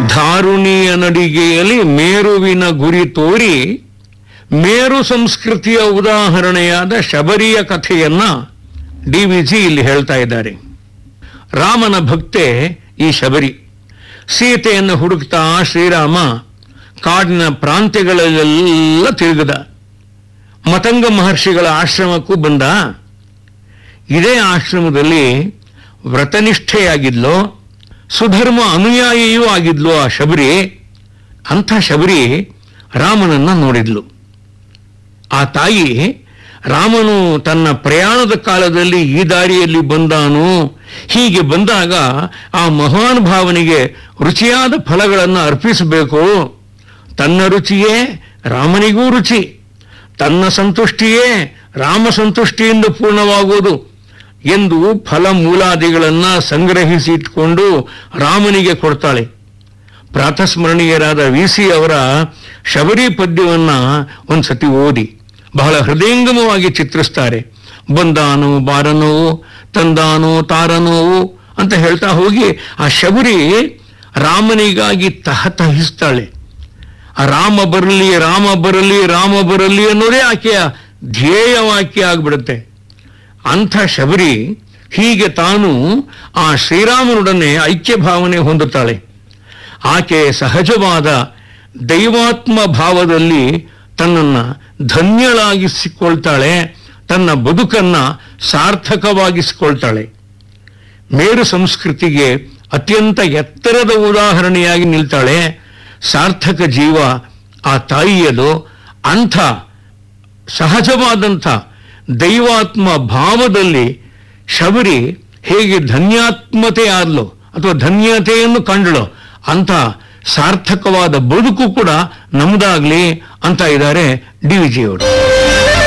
ಧಾರುಣಿಯ ನಡಿಗೆಯಲ್ಲಿ ಮೇರುವಿನ ಗುರಿ ತೋರಿ ಮೇರು ಸಂಸ್ಕೃತಿಯ ಉದಾಹರಣೆಯಾದ ಶಬರಿಯ ಕಥೆಯನ್ನ DVG ಇಲ್ಲಿ ಹೇಳ್ತಾ ಇದ್ದಾರೆ. ರಾಮನ ಭಕ್ತೆ ಈ ಶಬರಿ. ಸೀತೆಯನ್ನು ಹುಡುಕ್ತಾ ಶ್ರೀರಾಮ ಕಾಡಿನ ಪ್ರಾಂತ್ಯಗಳಲ್ಲೆಲ್ಲ ತಿರುಗದ. ಮತಂಗ ಮಹರ್ಷಿಗಳ ಆಶ್ರಮಕ್ಕೂ ಬಂದ. ಇದೇ ಆಶ್ರಮದಲ್ಲಿ ವ್ರತನಿಷ್ಠೆಯಾಗಿದ್ಲೋ, ಸುಧರ್ಮ ಅನುಯಾಯಿಯೂ ಆಗಿದ್ಲು ಆ ಶಬರಿ. ಅಂಥ ಶಬರಿ ರಾಮನನ್ನ ನೋಡಿದ್ಲು. ಆ ತಾಯಿ ರಾಮನು ತನ್ನ ಪ್ರಯಾಣದ ಕಾಲದಲ್ಲಿ ಈ ದಾರಿಯಲ್ಲಿ ಬಂದಾನು, ಹೀಗೆ ಬಂದಾಗ ಆ ಮಹಾನ್ ಭಾವನಿಗೆ ರುಚಿಯಾದ ಫಲಗಳನ್ನು ಅರ್ಪಿಸಬೇಕು. ತನ್ನ ರುಚಿಯೇ ರಾಮನಿಗೂ ರುಚಿ, ತನ್ನ ಸಂತುಷ್ಟಿಯೇ ರಾಮ ಸಂತುಷ್ಟಿಯಿಂದ ಪೂರ್ಣವಾಗುವುದು ಎಂದು ಫಲ ಮೂಲಾದಿಗಳನ್ನ ಸಂಗ್ರಹಿಸಿ ಇಟ್ಕೊಂಡು ರಾಮನಿಗೆ ಕೊಡ್ತಾಳೆ. ಪ್ರಾತಸ್ಮರಣೀಯರಾದ VC ಅವರ ಶಬರಿ ಪದ್ಯವನ್ನ ಒಂದ್ಸತಿ ಓದಿ ಬಹಳ ಹೃದಯಂಗಮವಾಗಿ ಚಿತ್ರಿಸ್ತಾರೆ. ಬಂದಾನೋ ಬಾರನೋ, ತಂದಾನೋ ತಾರನೋವು ಅಂತ ಹೇಳ್ತಾ ಹೋಗಿ ಆ ಶಬರಿ ರಾಮನಿಗಾಗಿ ತಹತಹಿಸ್ತಾಳೆ. ಆ ರಾಮ ಬರಲಿ, ರಾಮ ಬರಲಿ, ರಾಮ ಬರಲಿ ಅನ್ನೋದೇ ಆಕೆಯ ಧ್ಯೇಯ ವಾಕ್ಯ ಆಗ್ಬಿಡುತ್ತೆ. ಅಂಥ ಶಬರಿ ಹೀಗೆ ತಾನು ಆ ಶ್ರೀರಾಮನೊಡನೆ ಐಕ್ಯ ಭಾವನೆ ಹೊಂದುತ್ತಾಳೆ. ಆಕೆ ಸಹಜವಾದ ದೈವಾತ್ಮ ಭಾವದಲ್ಲಿ ತನ್ನನ್ನು ಧನ್ಯಳಾಗಿಸಿಕೊಳ್ತಾಳೆ, ತನ್ನ ಬದುಕನ್ನ ಸಾರ್ಥಕವಾಗಿಸಿಕೊಳ್ತಾಳೆ. ಮೇರು ಸಂಸ್ಕೃತಿಗೆ ಅತ್ಯಂತ ಎತ್ತರದ ಉದಾಹರಣೆಯಾಗಿ ನಿಲ್ತಾಳೆ. ಸಾರ್ಥಕ ಜೀವ ಆ ತಾಯಿಯದು. ಅಂಥ ಸಹಜವಾದಂಥ ದೈವಾತ್ಮ ಭಾವದಲ್ಲಿ ಶಬರಿ ಹೇಗೆ ಧನ್ಯಾತ್ಮತೆ ಆದ್ಲೋ ಅಥವಾ ಧನ್ಯತೆಯನ್ನು ಕಂಡಳೋ ಅಂಥ ಸಾರ್ಥಕವಾದ ಬದುಕು ಕೂಡ ನಮ್ದಾಗ್ಲಿ ಅಂತ ಇದ್ದಾರೆ DVG ಅವರು.